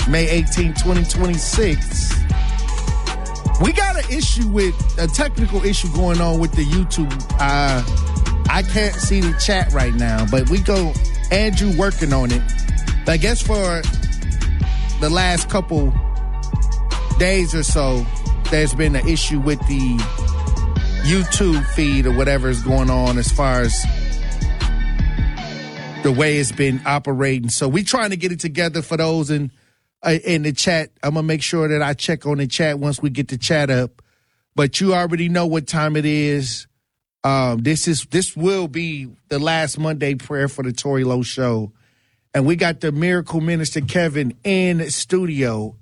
May 18, 2026. We got a technical issue going on with the YouTube. I can't see the chat right now, but Andrew working on it. I guess for the last couple days or so, there's been an issue with the YouTube feed or whatever is going on as far as the way it's been operating. So we trying to get it together for those in the chat. I'm going to make sure that I check on the chat once we get the chat up. But you already know what time it is. This will be the last Monday prayer for the Tory Lowe Show. And we got the Miracle Minister Kevin in studio.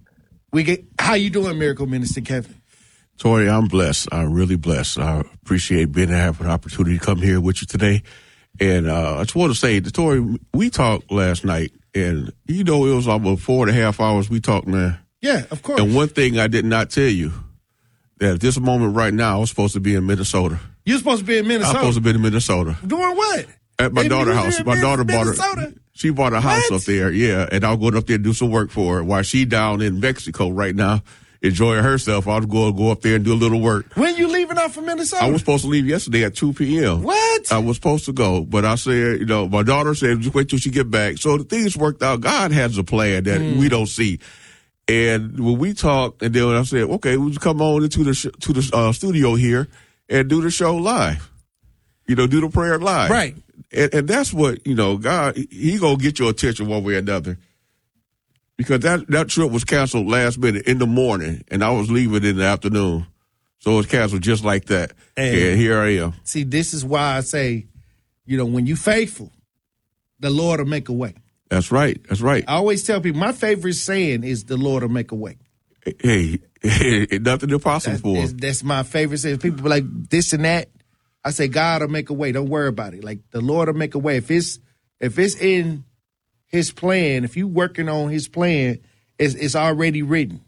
How you doing, Miracle Minister Kevin? Tory, I'm blessed. I'm really blessed. I appreciate having an opportunity to come here with you today. And I just want to say, Tory, we talked last night, and it was almost 4.5 hours we talked, man. Yeah, of course. And one thing I did not tell you, that at this moment right now, I was supposed to be in Minnesota. You're supposed to be in Minnesota? I'm supposed to be in Minnesota. Doing what? At my daughter's house. My daughter she bought a house up there, yeah, and I'll go up there and do some work for her while she down in Mexico right now enjoying herself. I'll go up there and do a little work. When you leaving out from Minnesota? I was supposed to leave yesterday at 2 p.m. What? I was supposed to go, but I said, my daughter said, just wait till she get back. So the things worked out. God has a plan that we don't see. And when we talked, and then I said, okay, we'll just come on into the studio here and do the show live. Do the prayer live. Right. And that's what, God, he going to get your attention one way or another. Because that trip was canceled last minute in the morning, and I was leaving in the afternoon. So it was canceled just like that. And here I am. See, this is why I say, when you faithful, the Lord will make a way. That's right. That's right. I always tell people, my favorite saying is the Lord will make a way. Hey, nothing impossible for him. That's my favorite saying. People be like this and that. I say, God will make a way. Don't worry about it. Like, the Lord will make a way. If it's in his plan, if you working on his plan, it's already written.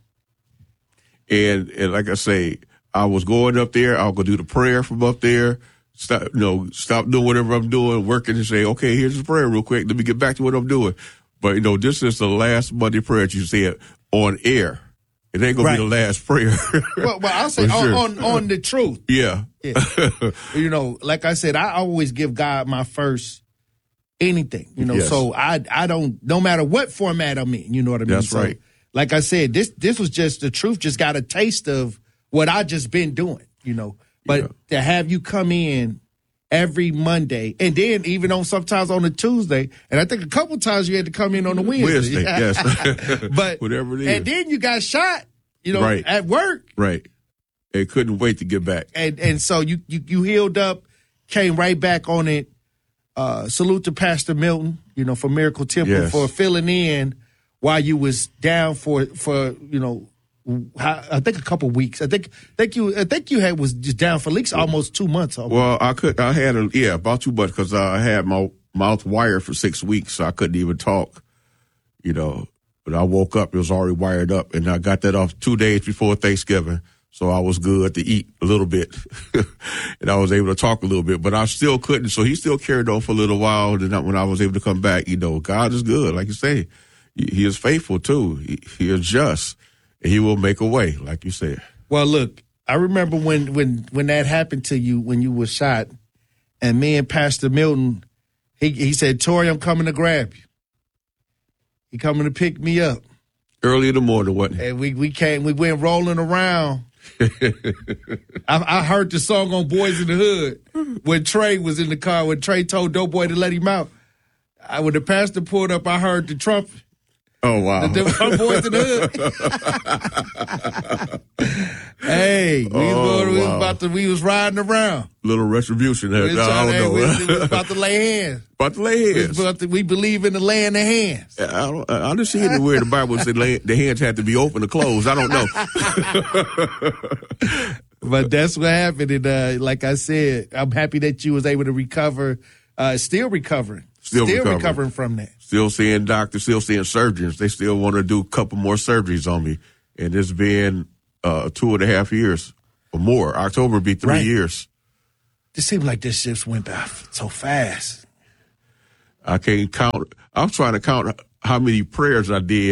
And like I say, I was going up there. I'll go do the prayer from up there. Stop doing whatever I'm doing, working, and say, okay, here's the prayer real quick. Let me get back to what I'm doing. But, this is the last Monday prayer that you said on air. It ain't going to be the last prayer. well, I'll say sure. on the truth. Yeah. Like I said, I always give God my first anything, yes. So I don't, no matter what format I'm in, you know what I mean? That's right. Like I said, this was just the truth, just got a taste of what I just been doing, But to have you come in every Monday, and then even sometimes on a Tuesday, and I think a couple times you had to come in on a Wednesday. Yes. But whatever it is. And then you got shot, right. at work. Right. And couldn't wait to get back. And so you healed up, came right back on it. Salute to Pastor Milton, for Miracle Temple for filling in while you was down for I think a couple weeks. I think you was just down for at least almost 2 months. Well, I had about 2 months because I had my mouth wired for 6 weeks, so I couldn't even talk. But I woke up, it was already wired up, and I got that off 2 days before Thanksgiving. So I was good to eat a little bit, and I was able to talk a little bit, but I still couldn't. So he still carried on for a little while. And when I was able to come back, God is good, like you say. He is faithful too. He is just, and he will make a way, like you said. Well, look, I remember when that happened to you, when you were shot, and me and Pastor Milton, he said, Tory, I'm coming to grab you. He coming to pick me up. Early in the morning, wasn't it? And we went rolling around. I heard the song on Boys in the Hood when Trey was in the car, when Trey told Doughboy to let him out. When the pastor pulled up, I heard the trumpet. Oh, wow. The Boys in the Hood. Hey, we was riding around. Little retribution there. We was about to lay hands. About to lay hands. We believe in the laying of hands. I understand where the Bible said the hands had to be open or closed. I don't know. But that's what happened. And like I said, I'm happy that you was able to recover, still recovering. Still recovering from that. Still seeing doctors, still seeing surgeons. They still want to do a couple more surgeries on me. And it's been 2.5 years or more. October will be 3 years. It seems like this just went by so fast. I can't count. I was trying to count how many prayers I did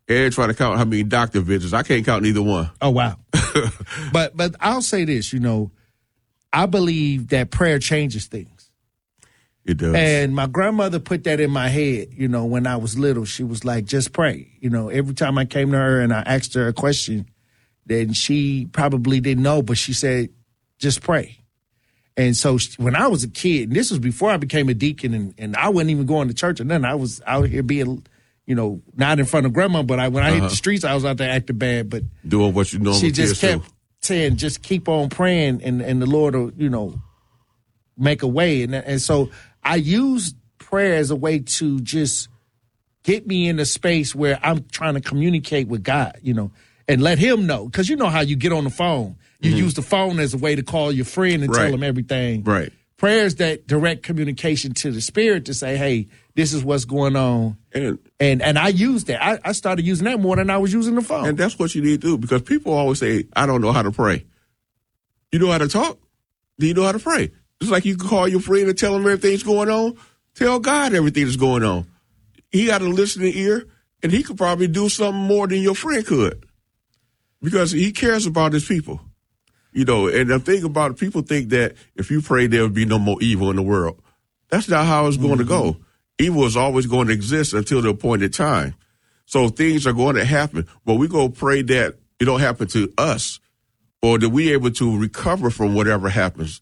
And trying to count how many doctor visits. I can't count neither one. Oh, wow. But I'll say this, I believe that prayer changes things. It does. And my grandmother put that in my head, when I was little. She was like, just pray. Every time I came to her and I asked her a question, then she probably didn't know, but she said, just pray. And so when I was a kid, and this was before I became a deacon, and I wasn't even going to church or nothing. I was out here being, not in front of grandma, but when I hit the streets, I was out there acting bad. But doing what you normally she just kept saying, just keep on praying, and the Lord will, make a way. And so I use prayer as a way to just get me in a space where I'm trying to communicate with God, and let him know. Because you know how you get on the phone. You use the phone as a way to call your friend and tell him everything. Right. Prayer is that direct communication to the spirit to say, hey, this is what's going on. And I use that. I started using that more than I was using the phone. And that's what you need to do, because people always say, I don't know how to pray. You know how to talk? Do you know how to pray? Just like you can call your friend and tell him everything's going on. Tell God everything that's going on. He got a listening ear, and he could probably do something more than your friend could, because he cares about his people. And the thing about it, people think that if you pray, there would be no more evil in the world. That's not how it's going to go. Evil is always going to exist until the appointed time. So things are going to happen, but we go pray that it don't happen to us, or that we able to recover from whatever happens.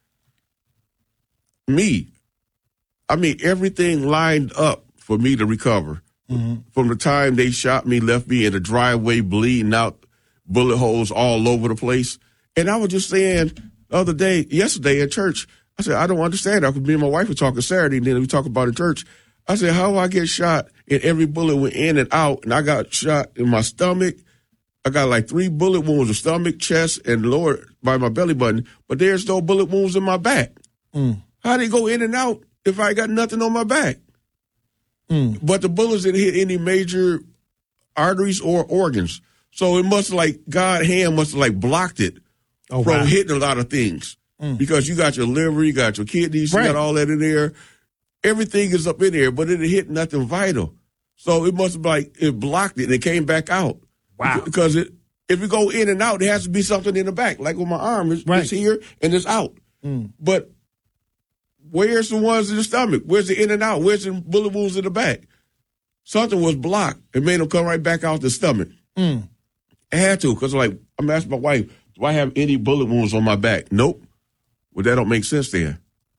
Everything lined up for me to recover. From the time they shot me, left me in the driveway bleeding out, bullet holes all over the place. And I was just saying yesterday at church, I said, I don't understand. Me and my wife were talking Saturday, and then we talk about it at church. I said, how do I get shot and every bullet went in and out, and I got shot in my stomach? I got like 3 bullet wounds, the stomach, chest, and lower by my belly button, but there's no bullet wounds in my back. How they go in and out if I got nothing on my back? But the bullets didn't hit any major arteries or organs. So it must God's hand must have blocked it from hitting a lot of things. Because you got your liver, you got your kidneys, you got all that in there. Everything is up in there, but it hit nothing vital. So it must have it blocked it and it came back out. Wow. Because if it go in and out, there has to be something in the back. Like with my arm, it's here and it's out. But where's the ones in the stomach? Where's the in and out? Where's the bullet wounds in the back? Something was blocked. It made them come right back out the stomach. It had to, because I'm asking my wife, do I have any bullet wounds on my back? Nope. Well, that don't make sense then.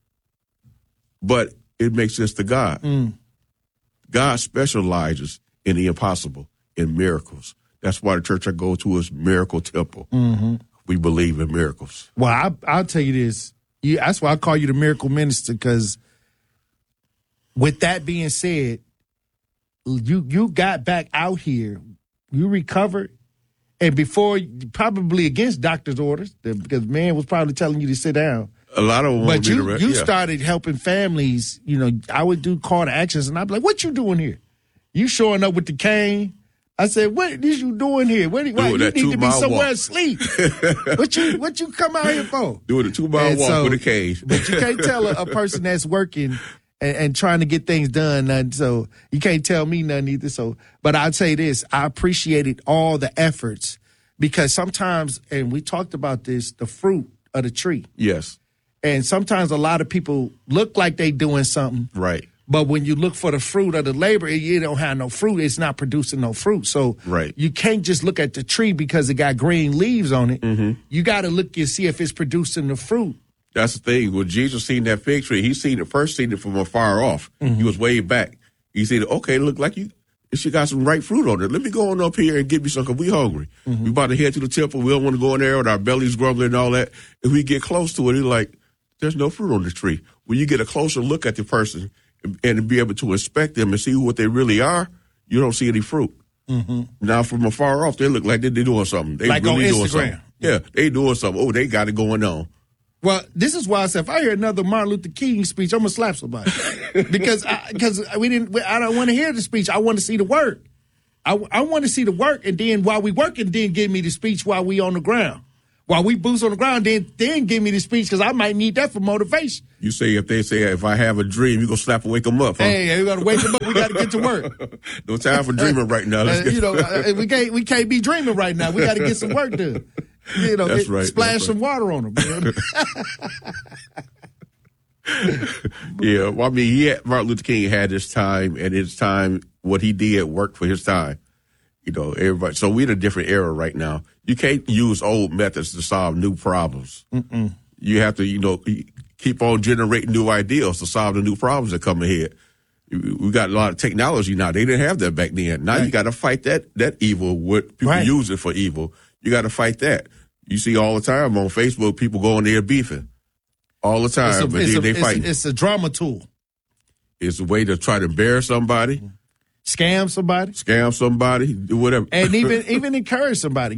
But it makes sense to God. God specializes in the impossible, in miracles. That's why the church I go to is Miracle Temple. We believe in miracles. Well, I'll tell you this. That's why I call you the miracle minister, because with that being said, you got back out here, you recovered, and before, probably against doctor's orders, because man was probably telling you to sit down. A lot of them. But you started helping families. I would do call to actions, and I'd be like, "What you doing here? You showing up with the cane?" I said, "What is you doing here? You need to be somewhere asleep. What you come out here for?" Doing a 2-mile walk with a cane. But you can't tell a person that's working and trying to get things done nothing. So you can't tell me nothing either. So, but I'd say this: I appreciated all the efforts, because sometimes, and we talked about this, the fruit of the tree. Yes. And sometimes a lot of people look like they doing something. Right. But when you look for the fruit of the labor, you don't have no fruit. It's not producing no fruit. So you can't just look at the tree because it got green leaves on it. You got to look and see if it's producing the fruit. That's the thing. When Jesus seen that fig tree, he seen it from afar off. He was way back. He said, okay, look like she got some ripe fruit on it. Let me go on up here and get me some, because we hungry. We about to head to the temple. We don't want to go in there with our bellies grumbling and all that. If we get close to it, he's like, there's no fruit on the tree. When you get a closer look at the person and be able to inspect them and see what they really are, you don't see any fruit. Now, from afar off, they look like they're doing something. They like really on doing Instagram. something. Yeah, they doing something. Oh, they got it going on. Well, this is why I said, if I hear another Martin Luther King speech, I'm gonna slap somebody, because I don't want to hear the speech. I want to see the work. I want to see the work, and then while we working, then give me the speech while we on the ground. while we boots on the ground, then give me the speech because I might need that for motivation. You say if I have a dream, you gonna slap and wake them up. Huh? Hey, we gotta wake them up. We gotta get to work. No time for dreaming right now. We can't be dreaming right now. We gotta get some work done. That's right. Splash some water on them. Yeah, well, I mean, Martin Luther King had his time, and his time, what he did worked for his time. Everybody. So we're in a different era right now. You can't use old methods to solve new problems. Mm-mm. You have to, keep on generating new ideas to solve the new problems that come ahead. We got a lot of technology now. They didn't have that back then. Now you got to fight that evil. What people use it for evil. You got to fight that. You see all the time on Facebook, people going there beefing all the time, but then they fighting. It's a drama tool. It's a way to try to embarrass somebody. Scam somebody, do whatever. And even encourage somebody,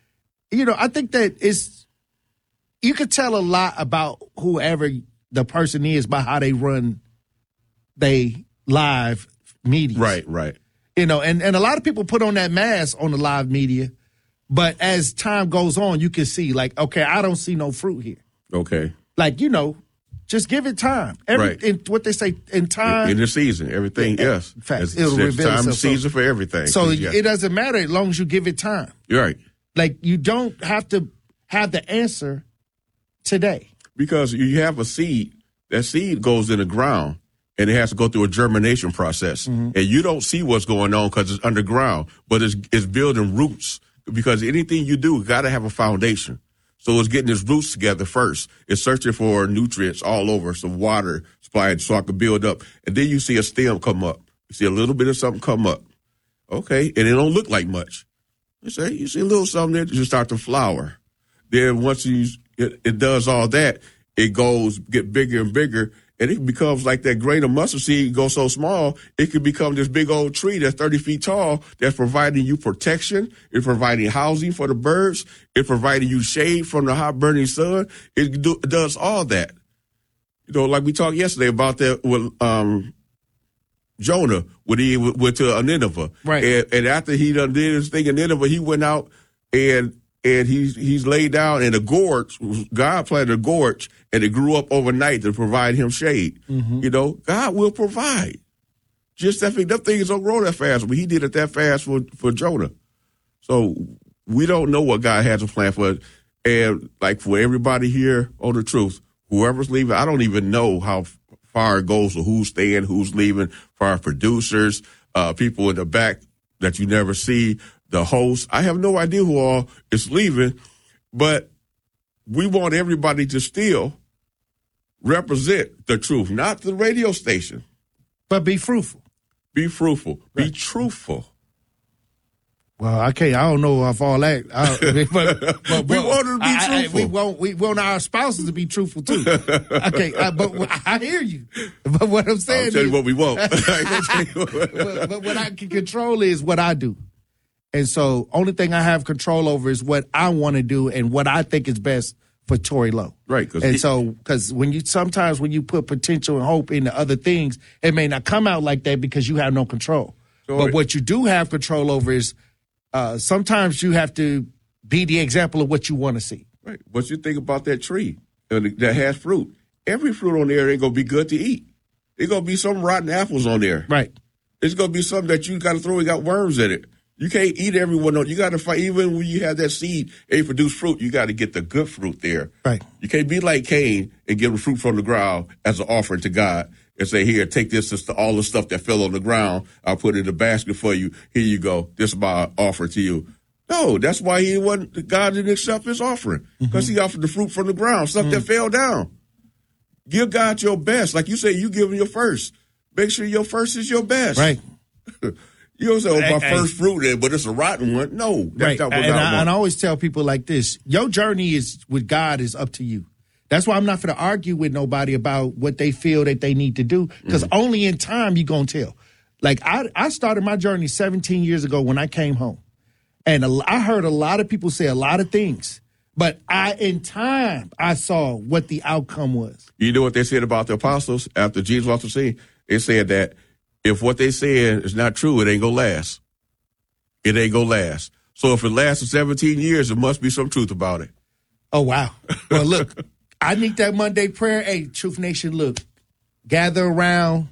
I think that you could tell a lot about whoever the person is by how they run they live media. Right. And a lot of people put on that mask on the live media, but as time goes on, you can see like, okay, I don't see no fruit here. Okay. Like, just give it time. In what they say, in time. In the season, everything, yes. In fact, it'll reveal time itself. Season for everything. So it doesn't matter as long as you give it time. You're right. Like, you don't have to have the answer today. Because you have a seed. That seed goes in the ground, and it has to go through a germination process. Mm-hmm. And you don't see what's going on because it's underground, but it's building roots. Because anything you do, got to have a foundation. So it's getting its roots together first. It's searching for nutrients all over, some water supply so I can build up. And then you see a stem come up. You see a little bit of something come up. Okay, and it don't look like much. You see a little something there, you start to flower. Then once it does all that, it get bigger and bigger, and it becomes like that grain of mustard seed goes so small, it can become this big old tree that's 30 feet tall that's providing you protection. It's providing housing for the birds. It's providing you shade from the hot burning sun. It does all that. Like we talked yesterday about that with Jonah when he went to Nineveh. Right. And after he done did his thing in Nineveh, he went out and he's laid down in a gorge. God planted a gorge, and it grew up overnight to provide him shade. Mm-hmm. God will provide. Just that things don't grow that fast, but he did it that fast for Jonah. So we don't know what God has a plan for us. And like for everybody here on The Truth, whoever's leaving, I don't even know how far it goes or who's staying, who's leaving, for our producers, people in the back that you never see, the host. I have no idea who all is leaving, but we want everybody to still represent the truth, not the radio station. But be fruitful. Be fruitful. Right. Be truthful. Well, I don't know if all that. But we want to be truthful. We want our spouses to be truthful too. Okay, but I hear you. But what I'm saying I'll tell you what we want. but what I can control is what I do. And so only thing I have control over is what I want to do and what I think is best for Tory Lowe. Right. Because when you put potential and hope into other things, it may not come out like that because you have no control. But what you do have control over is sometimes you have to be the example of what you want to see. Right. What you think about that tree that has fruit? Every fruit on there ain't going to be good to eat. There's going to be some rotten apples on there. Right. It's going to be something that you got to throw. It got worms in it. You can't eat everyone. You got to fight. Even when you have that seed and produce fruit, you got to get the good fruit there. Right. You can't be like Cain and give the fruit from the ground as an offering to God and say, here, take this, all the stuff that fell on the ground. I'll put it in a basket for you. Here you go. This is my offering to you. No, that's why God didn't accept his offering, because he offered the fruit from the ground, stuff that fell down. Give God your best. Like you say, you give him your first. Make sure your first is your best. Right. You don't say, my first fruit, but it's a rotten one. No, that's not what God wants. And I always tell people like this, your journey with God is up to you. That's why I'm not going to argue with nobody about what they feel that they need to do, because only in time you're going to tell. Like, I started my journey 17 years ago when I came home. And I heard a lot of people say a lot of things. But in time, I saw what the outcome was. You know what they said about the apostles after Jesus walked the scene? They said that if what they said is not true, it ain't going to last. It ain't going to last. So if it lasted 17 years, there must be some truth about it. Oh, wow. Well, look, I need that Monday prayer. Hey, Truth Nation, look, gather around.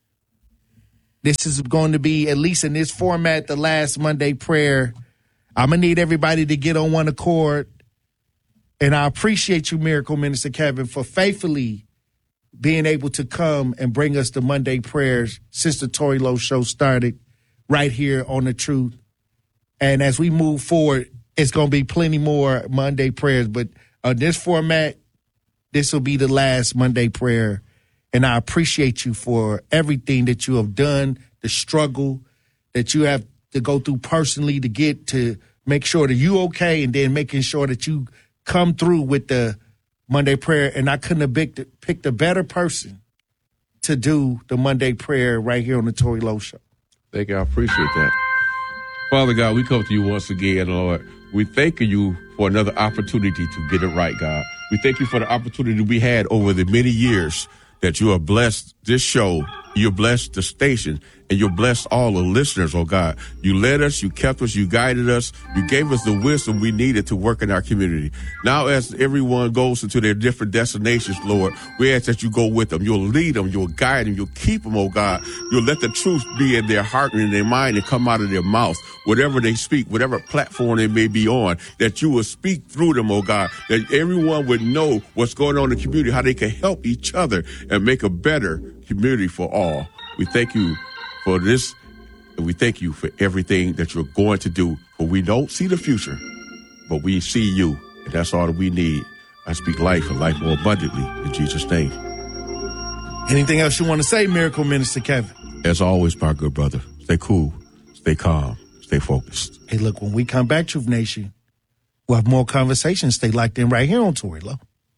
This is going to be, at least in this format, the last Monday prayer. I'm going to need everybody to get on one accord. And I appreciate you, Miracle Minister Kevin, for faithfully being able to come and bring us the Monday prayers since the Tory Lowe Show started right here on The Truth. And as we move forward, it's going to be plenty more Monday prayers. But this format, this will be the last Monday prayer. And I appreciate you for everything that you have done, the struggle that you have to go through personally to get to make sure that you okay, and then making sure that you come through with the Monday prayer. And I couldn't have picked a better person to do the Monday prayer right here on the Tory Lowe Show. Thank you. I appreciate that. Father God, we come to you once again, Lord. We thank you for another opportunity to get it right, God. We thank you for the opportunity we had over the many years that you have blessed this show, you blessed the station, and you blessed all the listeners, oh God. You led us, you kept us, you guided us, you gave us the wisdom we needed to work in our community. Now as everyone goes into their different destinations, Lord, we ask that you go with them. You'll lead them, you'll guide them, you'll keep them, oh God. You'll let the truth be in their heart and in their mind and come out of their mouth. Whatever they speak, whatever platform they may be on, that you will speak through them, oh God, that everyone would know what's going on in the community, how they can help each other and make a better community for all. We thank you for this, and we thank you for everything that you're going to do. For we don't see the future, but we see you, and that's all that we need. I speak life and life more abundantly in Jesus' name. Anything else you want to say, Miracle Minister Kevin? As always, my good brother, stay cool, stay calm, stay focused. Hey, look, when we come back, Truth Nation, we'll have more conversations. Stay locked in right here on Tory Lowe.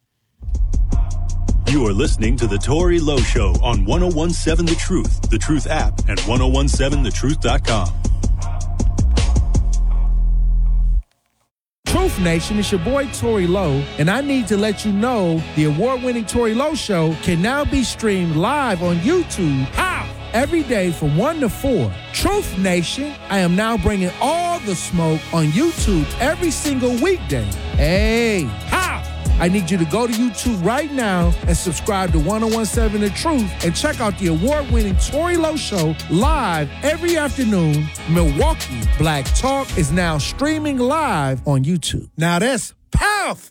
You are listening to The Tory Lowe Show on 101.7 The Truth, The Truth app, and 101.7thetruth.com. Truth Nation, it's your boy Tory Lowe, and I need to let you know the award-winning Tory Lowe Show can now be streamed live on YouTube. How? Every day from 1 to 4. Truth Nation, I am now bringing all the smoke on YouTube every single weekday. Hey, how? I need you to go to YouTube right now and subscribe to 101.7 The Truth and check out the award-winning Tory Lowe Show live every afternoon. Milwaukee Black Talk is now streaming live on YouTube. Now that's powerful.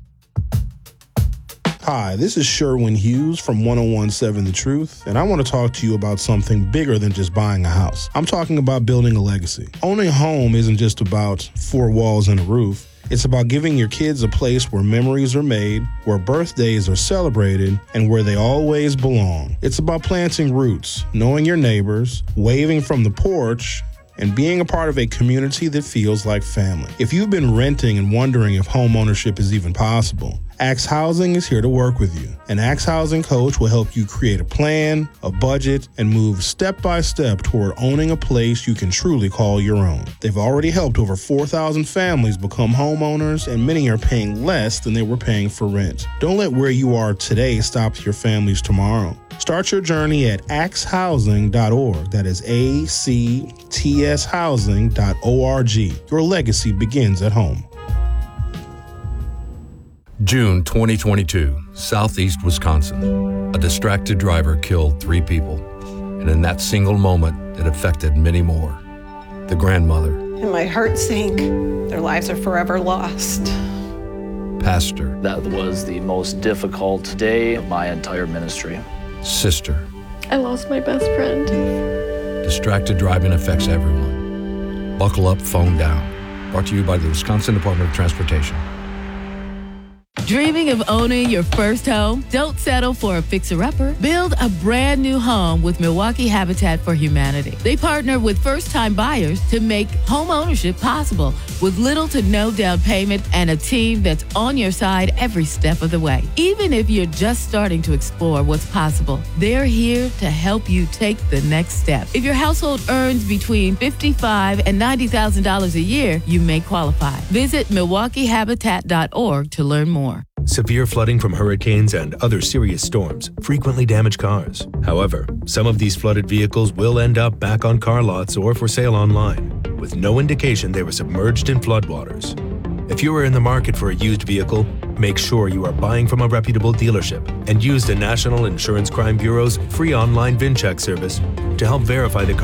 Hi, this is Sherwin Hughes from 101.7 The Truth, and I want to talk to you about something bigger than just buying a house. I'm talking about building a legacy. Owning a home isn't just about four walls and a roof. It's about giving your kids a place where memories are made, where birthdays are celebrated, and where they always belong. It's about planting roots, knowing your neighbors, waving from the porch, and being a part of a community that feels like family. If you've been renting and wondering if home ownership is even possible, Axe Housing is here to work with you. An Axe Housing coach will help you create a plan, a budget, and move step by step toward owning a place you can truly call your own. They've already helped over 4,000 families become homeowners, and many are paying less than they were paying for rent. Don't let where you are today stop your family's tomorrow. Start your journey at axehousing.org. That is ACTS housing.org. Your legacy begins at home. June 2022, Southeast Wisconsin. A distracted driver killed 3 people, and in that single moment, it affected many more. The grandmother. And my heart sank. Their lives are forever lost. Pastor. That was the most difficult day of my entire ministry. Sister. I lost my best friend. Distracted driving affects everyone. Buckle up, phone down. Brought to you by the Wisconsin Department of Transportation. Dreaming of owning your first home? Don't settle for a fixer-upper. Build a brand new home with Milwaukee Habitat for Humanity. They partner with first-time buyers to make home ownership possible with little to no down payment and a team that's on your side every step of the way. Even if you're just starting to explore what's possible, they're here to help you take the next step. If your household earns between $55,000 and $90,000 a year, you may qualify. Visit MilwaukeeHabitat.org to learn more. Severe flooding from hurricanes and other serious storms frequently damage cars. However, some of these flooded vehicles will end up back on car lots or for sale online, with no indication they were submerged in floodwaters. If you are in the market for a used vehicle, Make sure you are buying from a reputable dealership and use the National Insurance Crime Bureau's free online VIN check service to help verify the car